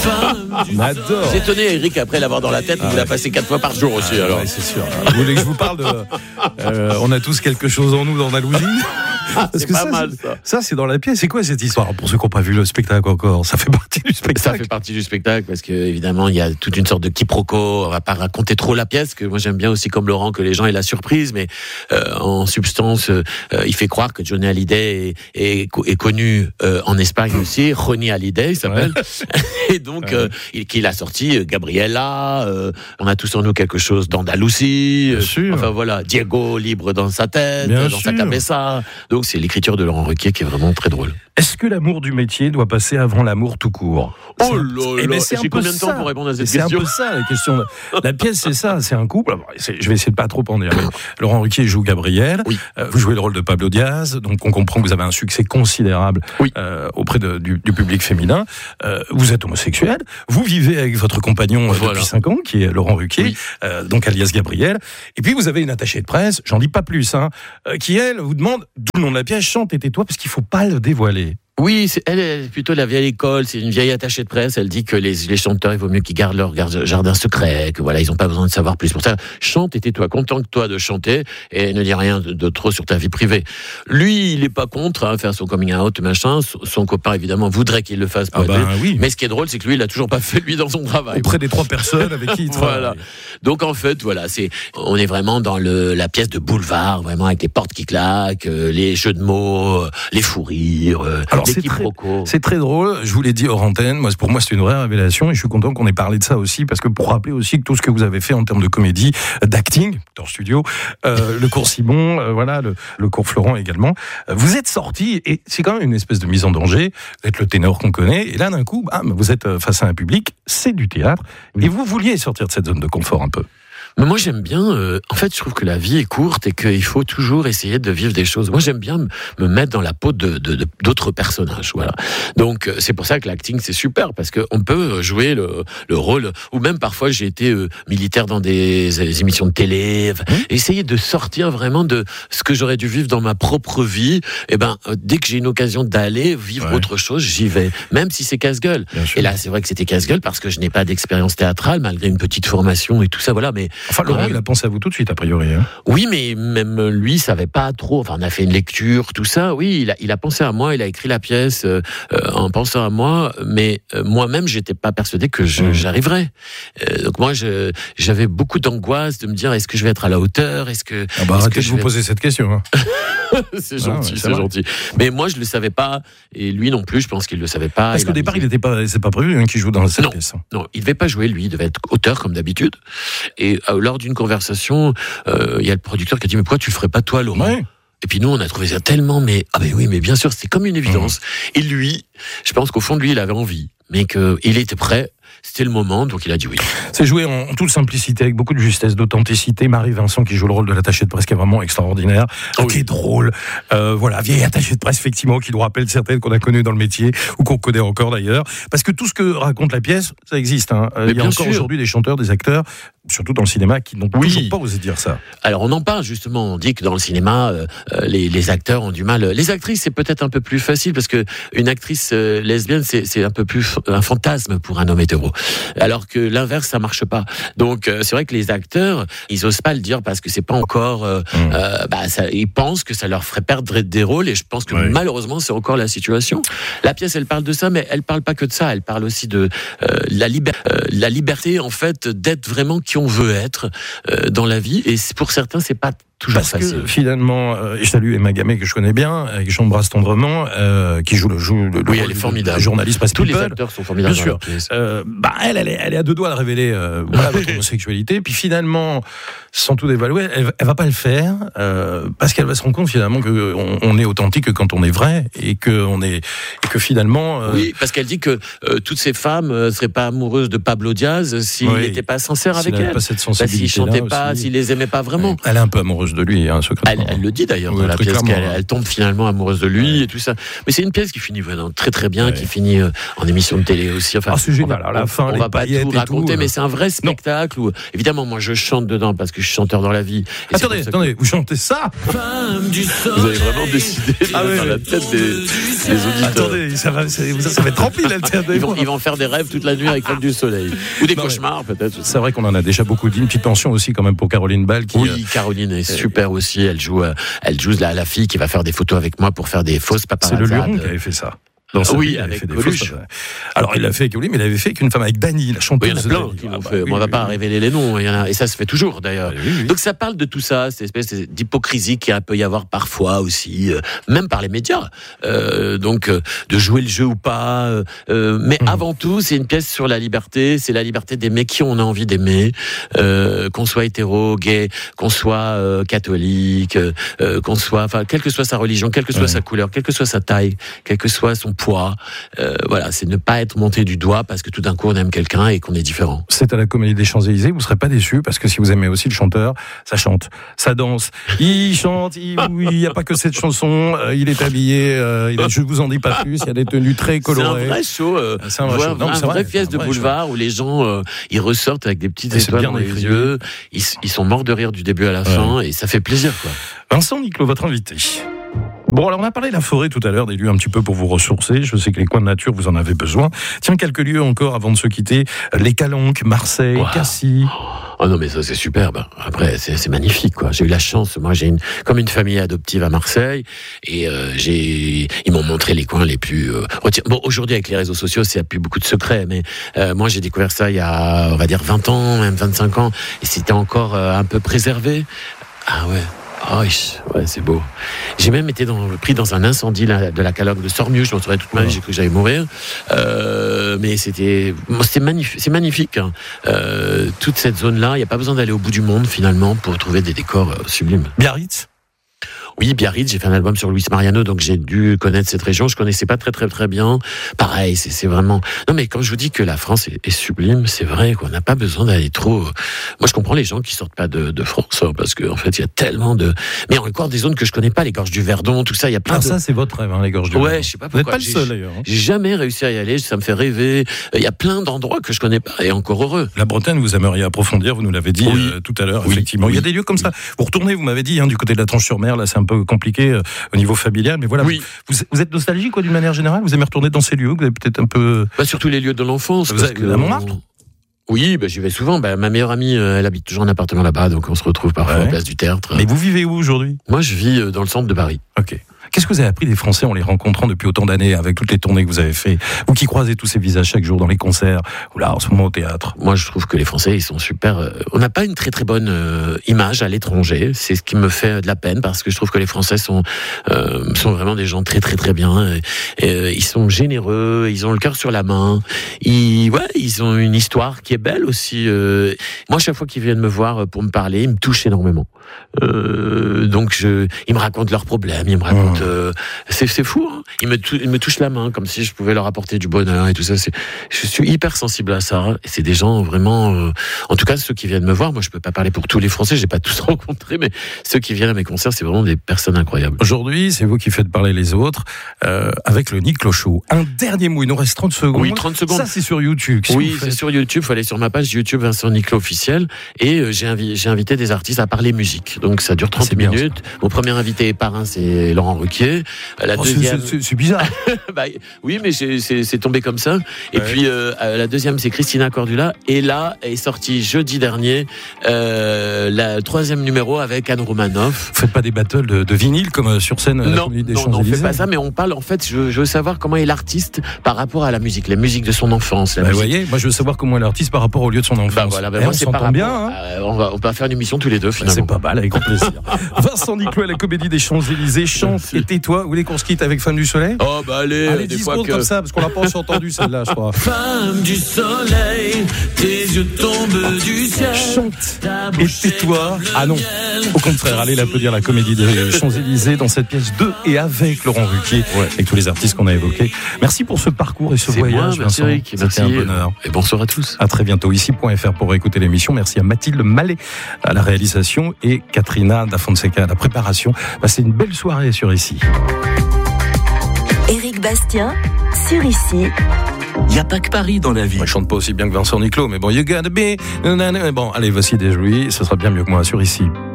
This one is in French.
On adore. J'ai étonné Eric après l'avoir dans la tête, il l'a passé 4 fois par jour aussi. Alors. Ouais, c'est sûr. Vous voulez que je vous parle de on a tous quelque chose en nous d'Andalousie. C'est pas mal ça. Ça, c'est dans la pièce. C'est quoi cette histoire? Pour ceux qui n'ont pas vu le spectacle encore, ça fait partie du spectacle. Ça fait partie du spectacle parce que évidemment il y a toute une sorte de quiproquo. On va pas raconter trop la pièce, que moi j'aime bien aussi comme Laurent que les gens aient la surprise, mais en substance, il fait croire que Johnny Hallyday est connu en Espagne aussi. Johnny Hallyday il s'appelle. Ouais. Et donc qu'il a sorti Gabriella. On a tous en nous quelque chose d'Andalousie. Enfin voilà, Diego libre dans sa tête, bien dans sa cabeza. Donc c'est l'écriture de Laurent Ruquier qui est vraiment très drôle. Est-ce que l'amour du métier doit passer avant l'amour tout court? Oh là là, j'ai combien de temps pour répondre à cette question? C'est un peu ça la question. La pièce, c'est ça, c'est un couple. Alors, je vais essayer de pas trop en dire. Laurent Ruquier joue Gabriel. Oui. Vous jouez le rôle de Pablo Diaz, donc on comprend que vous avez un succès considérable auprès du public féminin. Vous êtes homosexuel. Vous vivez avec votre compagnon depuis 5 ans, qui est Laurent Ruquier, donc alias Gabriel. Et puis vous avez une attachée de presse, j'en dis pas plus, qui elle vous demande, d'où le nom de la pièce, chante et tais-toi, parce qu'il faut pas le dévoiler. Oui, elle est plutôt la vieille école, c'est une vieille attachée de presse, elle dit que les chanteurs, il vaut mieux qu'ils gardent leur jardin secret, que voilà, ils n'ont pas besoin de savoir plus. Pour ça, chante et tais-toi, contente-toi de chanter et ne dis rien de trop sur ta vie privée. Lui, il est pas contre faire son coming out, machin, son copain évidemment voudrait qu'il le fasse pour lui. Mais ce qui est drôle, c'est que lui, il a toujours pas fait lui dans son travail. Auprès des 3 personnes avec qui il travaille. Voilà. Donc en fait, voilà, on est vraiment dans la pièce de boulevard, vraiment avec les portes qui claquent, les jeux de mots, les fous rires. Alors, c'est très drôle, je vous l'ai dit hors antenne, pour moi c'est une vraie révélation et je suis content qu'on ait parlé de ça aussi, parce que pour rappeler aussi que tout ce que vous avez fait en termes de comédie, d'acting, dans studio, le cours Simon, le cours Florent également, vous êtes sorti, et c'est quand même une espèce de mise en danger, vous êtes le ténor qu'on connaît, et là d'un coup, vous êtes face à un public, c'est du théâtre, et vous vouliez sortir de cette zone de confort un peu. Mais moi j'aime bien, en fait je trouve que la vie est courte et qu'il faut toujours essayer de vivre des choses. Moi j'aime bien me mettre dans la peau d'autres personnages, voilà. Donc c'est pour ça que l'acting c'est super, parce qu'on peut jouer le rôle, ou même parfois j'ai été militaire dans des émissions de télé, essayer de sortir vraiment de ce que j'aurais dû vivre dans ma propre vie. Et dès que j'ai une occasion d'aller vivre autre chose, j'y vais, même si c'est casse-gueule. Et là c'est vrai que c'était casse-gueule parce que je n'ai pas d'expérience théâtrale, malgré une petite formation et tout ça, voilà, mais... Enfin, Laurent, il a pensé à vous tout de suite, a priori. Oui, mais même lui, il savait pas trop. Enfin, on a fait une lecture, tout ça. Oui, il a pensé à moi, il a écrit la pièce en pensant à moi, mais moi-même, j'étais pas persuadé que j'arriverais. Donc moi, j'avais beaucoup d'angoisse de me dire, est-ce que je vais être à la hauteur? Arrêtez de vous poser cette question. C'est gentil, c'est gentil. Mais moi, je le savais pas, et lui non plus, je pense qu'il le savait pas. Parce qu'au départ, c'est pas prévu qu'il joue dans cette pièce. Non, il devait pas jouer, lui, il devait être auteur comme d'habitude. Et lors d'une conversation, il y a le producteur qui a dit, mais pourquoi tu le ferais pas toi, Laurent? Et puis nous, on a trouvé ça tellement, mais bien sûr, c'était comme une évidence. Et lui, je pense qu'au fond de lui, il avait envie, mais qu'il était prêt. C'était le moment, donc il a dit oui. C'est joué en toute simplicité, avec beaucoup de justesse, d'authenticité. Marie Vincent qui joue le rôle de l'attachée de presse, qui est vraiment extraordinaire, qui est drôle. Vieille attachée de presse, effectivement, qui nous rappelle certaines qu'on a connues dans le métier, ou qu'on connaît encore d'ailleurs. Parce que tout ce que raconte la pièce, ça existe. Il y a encore aujourd'hui des chanteurs, des acteurs, surtout dans le cinéma, qui n'ont toujours pas osé dire ça. Alors on en parle justement, on dit que dans le cinéma, les acteurs ont du mal. Les actrices, c'est peut-être un peu plus facile, parce que une actrice lesbienne, c'est un peu plus un fantasme pour un homme hétéro. Alors que l'inverse, ça marche pas. Donc c'est vrai que les acteurs, ils osent pas le dire parce que c'est pas encore. Ils pensent que ça leur ferait perdre des rôles, et je pense que malheureusement c'est encore la situation. La pièce, elle parle de ça, mais elle parle pas que de ça. Elle parle aussi de la liberté en fait d'être vraiment qui on veut être dans la vie. Et pour certains, c'est pas toujours facile. Parce que finalement, je salue Emma Gamay que je connais bien, que j'embrasse tendrement, qui joue le elle est formidable. Journaliste Presse People. Tous les acteurs sont formidables. Bien sûr. Elle est à 2 doigts de révéler votre homosexualité. Puis finalement, sans tout dévaluer, elle va pas le faire parce qu'elle va se rendre compte finalement que on est authentique quand on est vrai, et que finalement. Oui, parce qu'elle dit que toutes ces femmes seraient pas amoureuses de Pablo Diaz s'il n'était pas sincère avec elles. Pas cette sensibilité, s'il chantait pas, s'il les aimait pas vraiment. Elle est un peu amoureuse amoureuse de lui, hein, secrètement. Elle le dit d'ailleurs dans la pièce qu'elle tombe finalement amoureuse de lui et tout ça. Mais c'est une pièce qui finit vraiment très très bien, qui finit en émission de télé aussi. Enfin, c'est génial. À la fin, on va pas tout raconter, mais c'est un vrai spectacle où, évidemment, moi je chante dedans parce que je suis chanteur dans la vie. Attendez, vous chantez ça? Vous avez vraiment décidé dans la tête des auditeurs. Attendez, ça va être rempli l'alternative. Ils vont faire des rêves toute la nuit avec Femme du Soleil. Ou des cauchemars peut-être. C'est vrai qu'on en a déjà beaucoup dit. Une petite pension aussi quand même pour Caroline Ball. Oui, Caroline est super aussi. Elle joue la fille qui va faire des photos avec moi pour faire des fausses paparazzades. C'est le Luron qui avait fait ça. Oui, avec Coluche. Alors il l'a fait avec Coluche, mais il avait fait avec une femme, avec Dany, la chanteuse. Il y en a plein qui l'ont fait. On va pas révéler les noms, et ça se fait toujours d'ailleurs. Donc ça parle de tout ça, cette espèce d'hypocrisie qu'il peut y avoir parfois aussi, même par les médias. Donc de jouer le jeu ou pas. Mais avant tout, c'est une pièce sur la liberté. C'est la liberté d'aimer qui on a envie d'aimer, qu'on soit hétéro, gay, qu'on soit catholique, qu'on soit, enfin, quelle que soit sa religion, quelle que soit sa couleur, quelle que soit sa taille, quel que soit son poids. Voilà, c'est ne pas être monté du doigt parce que tout d'un coup on aime quelqu'un et qu'on est différent. C'est à la Comédie des Champs-Élysées, vous ne serez pas déçus parce que si vous aimez aussi le chanteur, ça chante, ça danse, il chante, il n'y a pas que cette chanson, il est habillé, je vous en dis pas plus, il y a des tenues très colorées. C'est un vrai show, c'est un vrai pièce de boulevard où les gens ils ressortent avec des petites étoiles dans les yeux, ils sont morts de rire du début à la fin et ça fait plaisir quoi. Vincent Niclot, votre invité. Bon, alors on a parlé de la forêt tout à l'heure, des lieux un petit peu pour vous ressourcer. Je sais que les coins de nature, vous en avez besoin. Tiens, quelques lieux encore avant de se quitter. Les Calanques, Marseille, Cassis. Oh non, mais ça c'est superbe. Après, c'est magnifique, quoi. J'ai eu la chance. Moi, j'ai comme une famille adoptive à Marseille, et ils m'ont montré les coins les plus. Bon, aujourd'hui avec les réseaux sociaux, c'est plus beaucoup de secrets, mais moi j'ai découvert ça il y a, on va dire 20 ans, même 25 ans, et c'était encore un peu préservé. Ah ouais. Oh, ouais, c'est beau. J'ai même été pris dans un incendie de la Calanque de Sormieux. Je m'en souviens toute ma vie, j'ai cru que j'allais mourir. Mais c'est magnifique. C'est magnifique. Hein. Toute cette zone-là, il n'y a pas besoin d'aller au bout du monde finalement pour trouver des décors sublimes. Biarritz. Oui, Biarritz, j'ai fait un album sur Luis Mariano, donc j'ai dû connaître cette région. Je connaissais pas très très très bien. Pareil, c'est vraiment. Non, mais quand je vous dis que la France est sublime, c'est vrai qu'on n'a pas besoin d'aller trop. Moi, je comprends les gens qui sortent pas de France, hein, parce qu'en fait, il y a tellement de. Mais encore des zones que je connais pas, les gorges du Verdon, tout ça. Il y a plein. Ça, c'est votre rêve, hein, les gorges du Verdon. Ouais, je sais pas pourquoi. Vous n'êtes pas le seul d'ailleurs. J'ai jamais réussi à y aller. Ça me fait rêver. Il y a plein d'endroits que je connais pas, et encore heureux. La Bretagne, vous aimeriez approfondir. Vous nous l'avez dit tout à l'heure. Effectivement, il y a des lieux comme ça. Vous retournez, vous m'avez dit, hein, du côté de la Tranche-sur-Mer. Là, c'est un peu compliqué. Au niveau familial, mais voilà, vous êtes nostalgique quoi, d'une manière générale. Vous aimez retourner dans ces lieux, vous avez peut-être un peu. Surtout les lieux de l'enfance. Vous avez à Montmartre. Oui, j'y vais souvent. Ma meilleure amie, elle habite toujours en appartement là-bas, donc on se retrouve parfois en place du Tertre. Mais vous vivez où aujourd'hui ? Moi, je vis dans le centre de Paris. Ok. Qu'est-ce que vous avez appris des Français en les rencontrant depuis autant d'années, avec toutes les tournées que vous avez fait, vous qui croisez tous ces visages chaque jour dans les concerts, ou là en ce moment au théâtre? Moi, je trouve que les Français, ils sont super. On n'a pas une très très bonne image à l'étranger. C'est ce qui me fait de la peine parce que je trouve que les Français sont vraiment des gens très très très bien. Ils sont généreux, ils ont le cœur sur la main. Ils ont une histoire qui est belle aussi. Moi, chaque fois qu'ils viennent me voir pour me parler, ils me touchent énormément. Donc, ils me racontent leurs problèmes, ils me racontent. C'est fou, hein. Ils me touchent la main comme si je pouvais leur apporter du bonheur et tout ça. Je suis hyper sensible à ça. Et c'est des gens vraiment. En tout cas, ceux qui viennent me voir, moi, je peux pas parler pour tous les Français, j'ai pas tous rencontré, mais ceux qui viennent à mes concerts, c'est vraiment des personnes incroyables. Aujourd'hui, c'est vous qui faites parler les autres avec le Niclot Show. Un dernier mot, il nous reste 30 secondes. Oui, 30 secondes. Ça, c'est sur YouTube. C'est sur YouTube. Il faut aller sur ma page YouTube Vincent Niclot officiel. Et j'ai invité des artistes à parler musique. Donc ça dure 30 minutes. Mon premier invité parrain, c'est Laurent Ruquier. La deuxième... c'est bizarre. Oui, mais c'est tombé comme ça. Et puis la deuxième, c'est Christina Cordula. Et là est sorti jeudi dernier le troisième numéro avec Anne Romanoff. Vous faites pas des battles de vinyle comme sur scène à la Comédie des Champs-Élysées? Non, on fait pas ça, mais on parle. En fait, je veux savoir comment est l'artiste par rapport à la musique, les musiques de son enfance. Vous voyez, moi je veux savoir comment est l'artiste par rapport au lieu de son enfance. Moi, on s'entend bien. Hein. On va faire une émission tous les deux finalement. C'est pas mal, avec grand plaisir. Vincent Niclot à la Comédie des Champs-Élysées, chante et tais-toi. Vous voulez qu'on se quitte avec Femme du Soleil? Oh allez, 10 secondes comme ça, parce qu'on l'a pas entendu celle-là, je crois. Femme du soleil, tes yeux tombent du ciel. Chante et tais-toi. Ah non, au contraire, allez l'applaudir la Comédie des Champs-Élysées dans cette pièce de et avec Laurent Ruquier, avec tous les artistes qu'on a évoqués. Merci pour ce parcours et ce voyage, Vincent. C'était un bonheur. et bonsoir à tous. À très bientôt. Ici.fr pour écouter l'émission. Merci à Mathilde Mallet à la réalisation et Katrina Da Fonseca à la préparation. Passez une belle soirée sur Ici. Éric Bastien sur Ici. Il n'y a pas que Paris dans la vie. Moi, je chante pas aussi bien que Vincent Niclot, mais bon, you gotta be. Bon, allez, voici des jouis. Ce sera bien mieux que moi sur Ici.